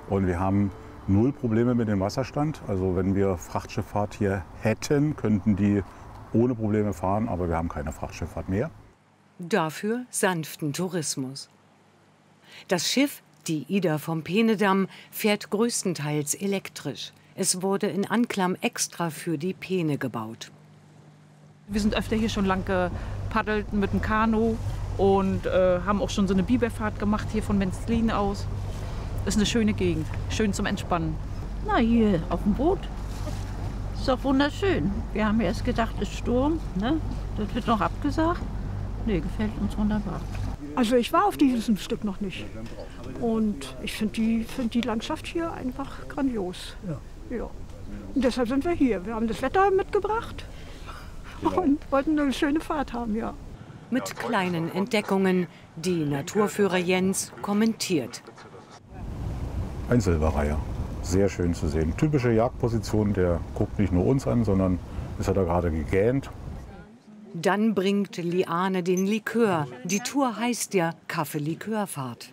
Und wir haben 0 Probleme mit dem Wasserstand. Also wenn wir Frachtschifffahrt hier hätten, könnten die ohne Probleme fahren, aber wir haben keine Frachtschifffahrt mehr. Dafür sanften Tourismus. Das Schiff, die Ida vom Peenedamm, fährt größtenteils elektrisch. Es wurde in Anklam extra für die Peene gebaut. Wir sind öfter hier schon lang gepaddelt mit dem Kanu und haben auch schon so eine Biberfahrt gemacht hier von Menzlin aus. Ist eine schöne Gegend, schön zum Entspannen. Na, hier auf dem Boot. Ist doch wunderschön. Wir haben erst gedacht, es ist Sturm, ne? Das wird noch abgesagt. Nee, gefällt uns wunderbar. Also ich war auf diesem Stück noch nicht. Und ich finde die Landschaft hier einfach grandios. Ja. Und deshalb sind wir hier. Wir haben das Wetter mitgebracht und wollten eine schöne Fahrt haben, ja. Mit kleinen Entdeckungen, die Naturführer Jens kommentiert. Ein Silberreiher, sehr schön zu sehen. Typische Jagdposition, der guckt nicht nur uns an, sondern ist er da gerade gegähnt. Dann bringt Liane den Likör. Die Tour heißt ja Kaffee-Likörfahrt.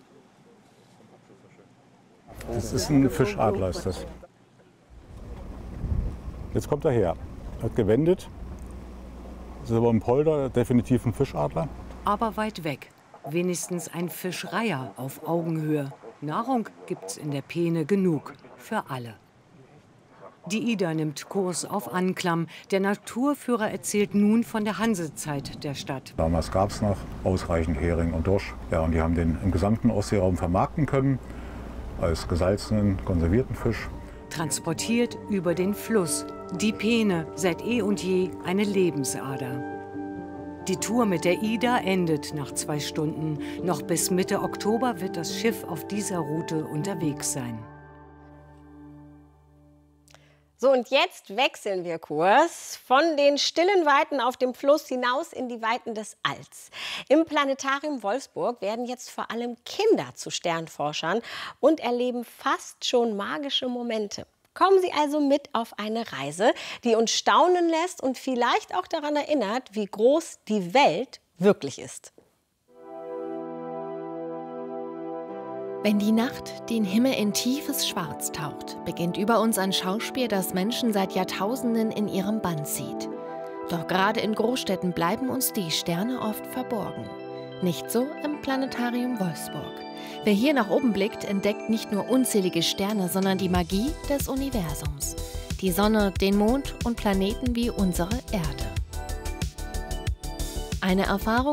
Das ist ein Fischadler, ist das. Jetzt kommt er her, hat gewendet. Das ist aber ein Polder, definitiv ein Fischadler. Aber weit weg. Wenigstens ein Fischreiher auf Augenhöhe. Nahrung gibt's in der Peene genug, für alle. Die Ida nimmt Kurs auf Anklam. Der Naturführer erzählt nun von der Hansezeit der Stadt. Damals gab es noch ausreichend Hering und Dorsch. Ja, und die haben den im gesamten Ostseeraum vermarkten können, als gesalzenen, konservierten Fisch. Transportiert über den Fluss. Die Peene, seit eh und je eine Lebensader. Die Tour mit der Ida endet nach 2 Stunden. Noch bis Mitte Oktober wird das Schiff auf dieser Route unterwegs sein. So, und jetzt wechseln wir Kurs von den stillen Weiten auf dem Fluss hinaus in die Weiten des Alls. Im Planetarium Wolfsburg werden jetzt vor allem Kinder zu Sternforschern und erleben fast schon magische Momente. Kommen Sie also mit auf eine Reise, die uns staunen lässt und vielleicht auch daran erinnert, wie groß die Welt wirklich ist. Wenn die Nacht den Himmel in tiefes Schwarz taucht, beginnt über uns ein Schauspiel, das Menschen seit Jahrtausenden in ihrem Bann zieht. Doch gerade in Großstädten bleiben uns die Sterne oft verborgen. Nicht so im Planetarium Wolfsburg. Wer hier nach oben blickt, entdeckt nicht nur unzählige Sterne, sondern die Magie des Universums. Die Sonne, den Mond und Planeten wie unsere Erde. Eine Erfahrung,